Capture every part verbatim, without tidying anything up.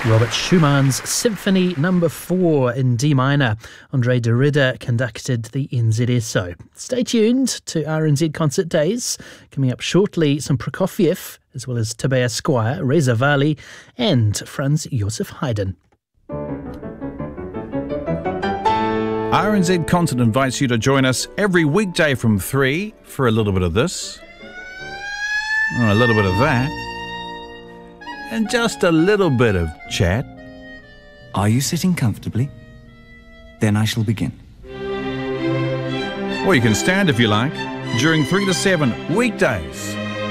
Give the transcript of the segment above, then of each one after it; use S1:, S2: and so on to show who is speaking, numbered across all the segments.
S1: Robert Schumann's Symphony Number four in D minor. Andre de Ridder conducted the N Z S O. Stay tuned to R N Z Concert Days. Coming up shortly, some Prokofiev, as well as Tobias Squire, Reza Vali and Franz Josef Haydn.
S2: R N Z Concert invites you to join us every weekday from three for a little bit of this, and a little bit of that, and just a little bit of chat.
S3: Are you sitting comfortably? Then I shall begin.
S2: Or you can stand if you like, during three to seven weekdays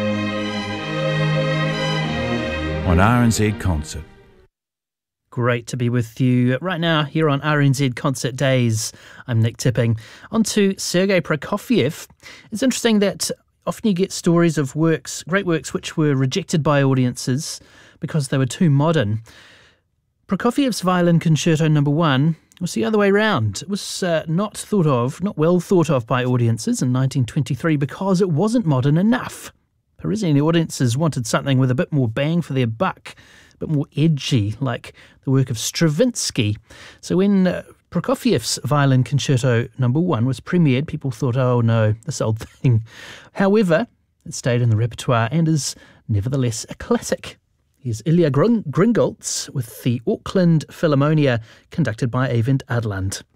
S2: on R N Z Concert.
S1: Great to be with you right now here on R N Z Concert Days. I'm Nick Tipping. On to Sergei Prokofiev. It's interesting that often you get stories of works, great works, which were rejected by audiences because they were too modern. Prokofiev's Violin Concerto Number One was the other way round. It was uh, not thought of, not well thought of by audiences in nineteen twenty-three because it wasn't modern enough. Parisian audiences wanted something with a bit more bang for their buck, a bit more edgy, like the work of Stravinsky. So when uh, Prokofiev's Violin Concerto Number One was premiered, people thought, oh no, this old thing. However, it stayed in the repertoire and is nevertheless a classic. Here's Ilya Gringolts with the Auckland Philharmonia, conducted by Eyvind Adeland.